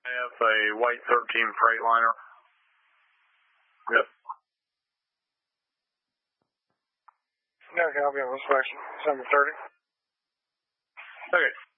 have a white 13 Freightliner. Yep. Yeah, okay, I'll be on inspection. December 30. Okay.